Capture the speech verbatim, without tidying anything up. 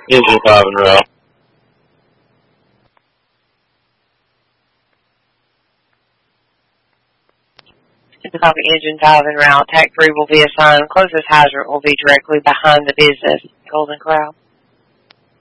Engine five and route. To copy engine five en route. Tac three will be assigned. Closest hydrant will be directly behind the business. Golden Corral.